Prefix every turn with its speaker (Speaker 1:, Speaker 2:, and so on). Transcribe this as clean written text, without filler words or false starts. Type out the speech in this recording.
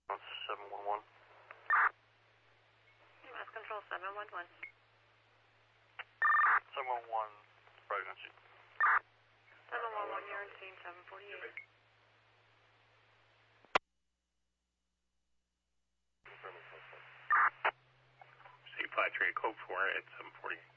Speaker 1: 711.
Speaker 2: Mass Control 711.
Speaker 1: 711, pregnancy.
Speaker 2: 711, you're on scene 748.
Speaker 1: C-Flat Trade Code 4 at 748.